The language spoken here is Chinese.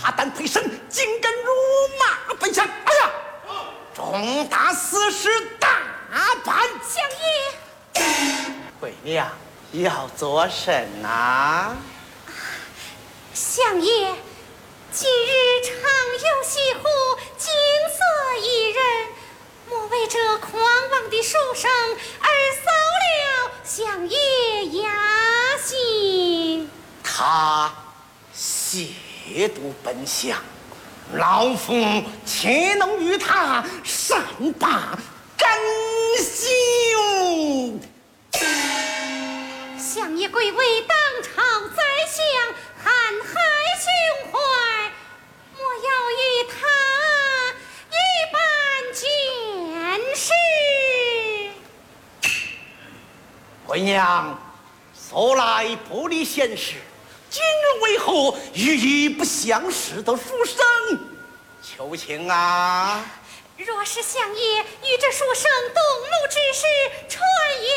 大胆推身，竟敢辱骂本相！哎呀，重大死事大办！ 相爷， 回娘要做甚啊？ 相爷，今日常有西湖景色宜人，莫为这狂妄的书生而扫了相爷雅兴。 他亵渎本相，老夫岂能与他善罢甘休？ 相爷贵为当朝宰相，瀚海胸怀，莫要与他一般见识。 回娘素来不理闲事，今日为何与一不相识的书生求情啊？ 若是相爷与这书生动怒之事传